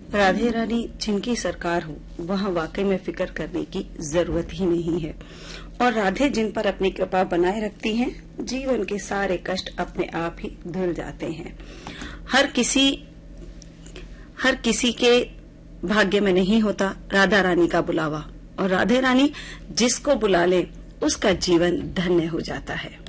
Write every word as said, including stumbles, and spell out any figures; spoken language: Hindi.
राधे रानी जिनकी सरकार हो वहां वाकई में फिक्र करने की जरूरत ही नहीं है। और राधे जिन पर अपनी कृपा बनाए रखती हैं, जीवन के सारे कष्ट अपने आप ही धुल जाते हैं। हर किसी हर किसी के भाग्य में नहीं होता राधा रानी का बुलावा, और राधे रानी जिसको बुला ले उसका जीवन धन्य हो जाता है।